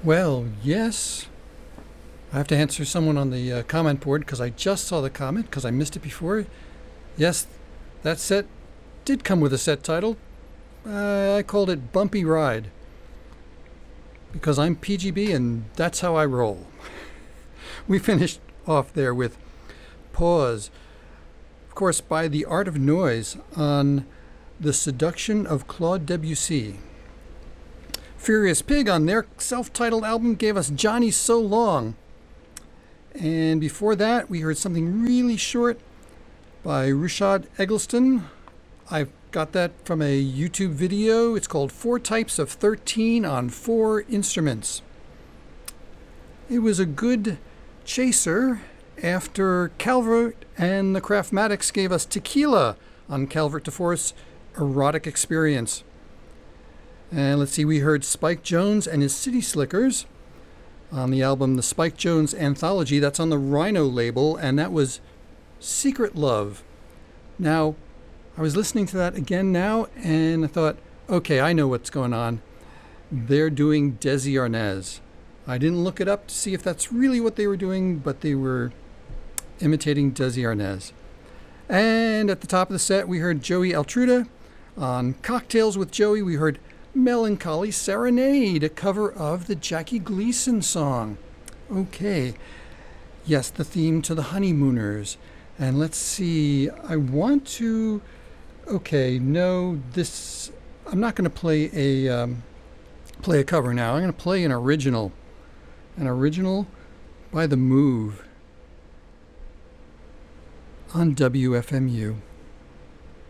Well, yes. I have to answer someone on the comment board because I just saw the comment because I missed it before. Yes, that set did come with a set title. I called it Bumpy Ride because I'm PGB and that's how I roll. We finished off there with Pause, of course, by The Art of Noise on The Seduction of Claude Debussy. Furious Pig on their self-titled album gave us Johnny So Long. And before that, we heard something really short by Rushad Eggleston. I've got that from a YouTube video. It's called 4 Types of 13 on 4 Instruments. It was a good chaser after Calvert and the Craftmatics gave us Tequila on Calvert DeForest's Erotic Experience. And let's see, we heard Spike Jones and his City Slickers on the album The Spike Jones Anthology. That's on the Rhino label, and that was Secret Love. Now, I was listening to that again now, and I thought, okay, I know what's going on. They're doing Desi Arnaz. I didn't look it up to see if that's really what they were doing, but they were imitating Desi Arnaz. And at the top of the set, we heard Joey Altruda. On Cocktails with Joey, we heard Melancholy Serenade, a cover of the Jackie Gleason song. Okay. Yes, the theme to the Honeymooners. And let's see, I want to... Okay, no, this... I'm not going to play a cover now. I'm going to play an original. An original by The Move on WFMU.